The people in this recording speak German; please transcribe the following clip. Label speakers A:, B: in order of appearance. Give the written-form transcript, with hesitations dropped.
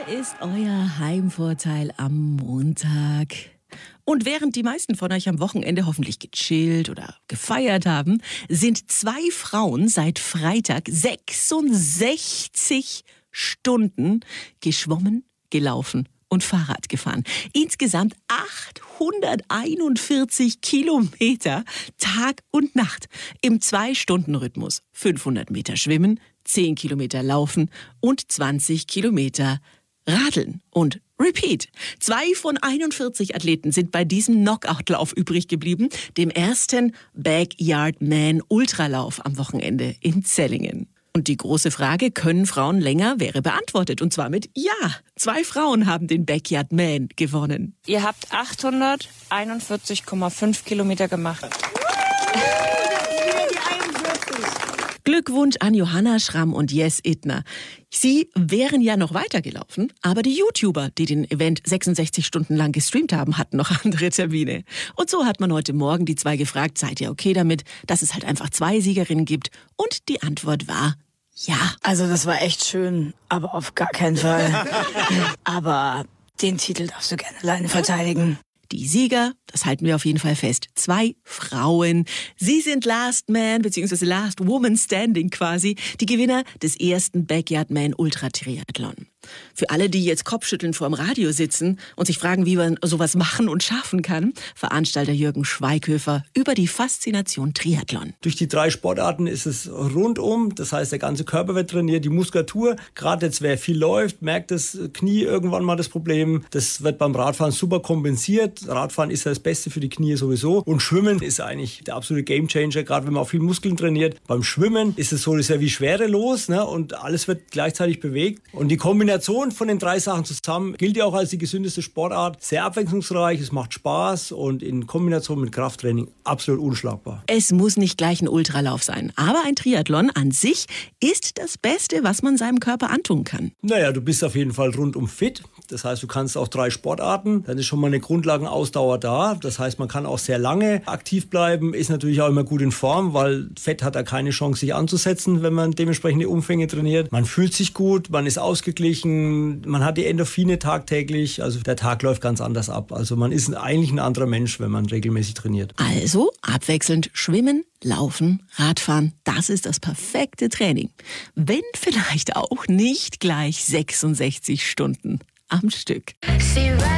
A: ist euer Heimvorteil am Montag. Und während die meisten von euch am Wochenende hoffentlich gechillt oder gefeiert haben, sind 2 Frauen seit Freitag 66 Stunden geschwommen, gelaufen und Fahrrad gefahren. Insgesamt 841 Kilometer Tag und Nacht im 2-Stunden-Rhythmus. 500 Meter schwimmen, 10 Kilometer laufen und 20 Kilometer radeln. Und repeat. 2 von 41 Athleten sind bei diesem Knockout-Lauf übrig geblieben, dem ersten Backyard Man Ultralauf am Wochenende in Zellingen. Und die große Frage, können Frauen länger, wäre beantwortet. Und zwar mit Ja. 2 Frauen haben den Backyard Man gewonnen.
B: Ihr habt 841,5 Kilometer gemacht.
A: Glückwunsch an Johanna Schramm und Jess Ittner. Sie wären ja noch weitergelaufen, aber die YouTuber, die den Event 66 Stunden lang gestreamt haben, hatten noch andere Termine. Und so hat man heute Morgen die 2 gefragt, seid ihr okay damit, dass es halt einfach 2 Siegerinnen gibt? Und die Antwort war ja.
C: Also das war echt schön, aber auf gar keinen Fall. Aber den Titel darfst du gerne alleine verteidigen.
A: Die Sieger, das halten wir auf jeden Fall fest, 2 Frauen. Sie sind Last Man bzw. Last Woman Standing quasi, die Gewinner des ersten Backyard Man Ultra Triathlon. Für alle, die jetzt Kopfschütteln vor dem Radio sitzen und sich fragen, wie man sowas machen und schaffen kann, Veranstalter Jürgen Schweighöfer über die Faszination Triathlon.
D: Durch die 3 Sportarten ist es rundum, das heißt, der ganze Körper wird trainiert, die Muskulatur, gerade jetzt wer viel läuft, merkt das Knie irgendwann mal das Problem. Das wird beim Radfahren super kompensiert. Radfahren ist ja das Beste für die Knie sowieso und Schwimmen ist eigentlich der absolute Gamechanger, gerade wenn man auch viel Muskeln trainiert. Beim Schwimmen ist es so, das ist ja wie schwerelos, ne? Und alles wird gleichzeitig bewegt und die Kombination von den 3 Sachen zusammen gilt ja auch als die gesündeste Sportart. Sehr abwechslungsreich, es macht Spaß und in Kombination mit Krafttraining absolut unschlagbar.
A: Es muss nicht gleich ein Ultralauf sein, aber ein Triathlon an sich ist das Beste, was man seinem Körper antun kann.
D: Naja, du bist auf jeden Fall rundum fit. Das heißt, du kannst auch 3 Sportarten. Dann ist schon mal eine Grundlagenausdauer da. Das heißt, man kann auch sehr lange aktiv bleiben, ist natürlich auch immer gut in Form, weil Fett hat da keine Chance, sich anzusetzen, wenn man dementsprechende Umfänge trainiert. Man fühlt sich gut, man ist ausgeglichen, man hat die Endorphine tagtäglich. Also der Tag läuft ganz anders ab. Also man ist eigentlich ein anderer Mensch, wenn man regelmäßig trainiert.
A: Also abwechselnd schwimmen, laufen, Radfahren, das ist das perfekte Training. Wenn vielleicht auch nicht gleich 66 Stunden am Stück.